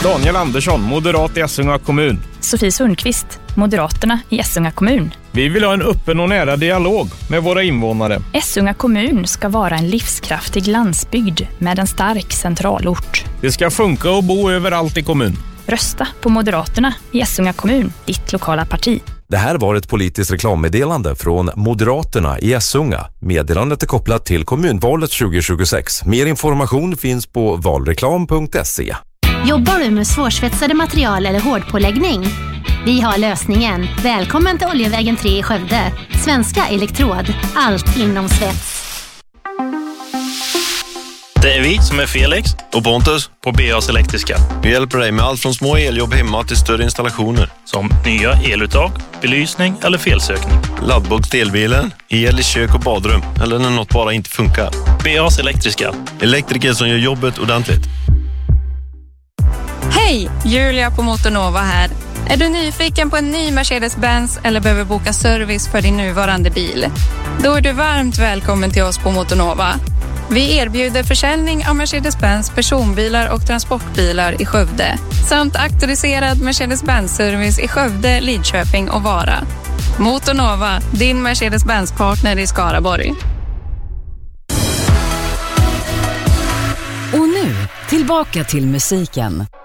Daniel Andersson, moderat i Essunga kommun. Sofie Sundqvist, Moderaterna i Essunga kommun. Vi vill ha en öppen och nära dialog med våra invånare. Essunga kommun ska vara en livskraftig landsbygd med en stark centralort. Det ska funka och bo överallt i kommun. Rösta på Moderaterna i Essunga kommun, ditt lokala parti. Det här var ett politiskt reklammeddelande från Moderaterna i Essunga. Meddelandet är kopplat till kommunvalet 2026. Mer information finns på valreklam.se. Jobbar du med svårsvetsade material eller hårdpåläggning? Vi har lösningen. Välkommen till Oljevägen 3 i Skövde. Svenska Elektrod. Allt inom svets. Det är vi som är Felix och Pontus på BAs Elektriska. Vi hjälper dig med allt från små eljobb hemma till större installationer. Som nya eluttag, belysning eller felsökning. Laddbox till elbilen, el i kök och badrum eller när något bara inte funkar. BAs Elektriska. Elektriker som gör jobbet ordentligt. Hej, Julia på Motornova här. Är du nyfiken på en ny Mercedes-Benz eller behöver boka service för din nuvarande bil? Då är du varmt välkommen till oss på Motornova. Vi erbjuder försäljning av Mercedes-Benz personbilar och transportbilar i Skövde. Samt auktoriserad Mercedes-Benz-service i Skövde, Lidköping och Vara. Motornova, din Mercedes-Benz-partner i Skaraborg. Och nu, tillbaka till musiken.